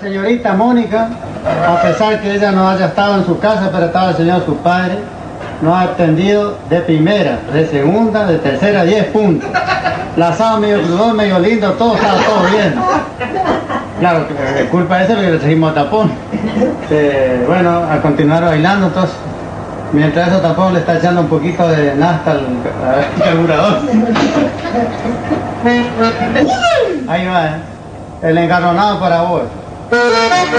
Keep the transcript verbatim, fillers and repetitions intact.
señorita Mónica, a pesar que ella no haya estado en su casa, pero estaba el señor su padre, nos ha atendido de primera, de segunda, de tercera, diez puntos. La asado medio crudón, medio lindo, todo estaba todo bien. Claro, es culpa de eso porque le trajimos tapón. Eh, bueno, a continuar bailando, entonces, mientras eso tapón le está echando un poquito de nafta al, al carburador. Ahí va, ¿eh? El engarronado para vos.